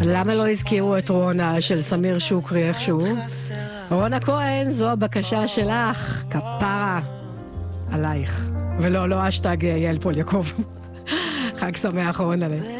למה לא הזכירו את רונה של סמיר שוקרי איכשהו? רונה כהן, זו הבקשה שלך, כפרה עלייך. ולא, לא אשטג יעל פול יעקב. חג שמח רונה.